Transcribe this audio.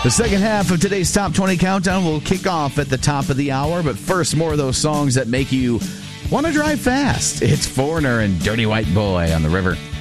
The second half of today's Top 20 Countdown will kick off at the top of the hour, but first, more of those songs that make you want to drive fast. It's Foreigner and Dirty White Boy on the River.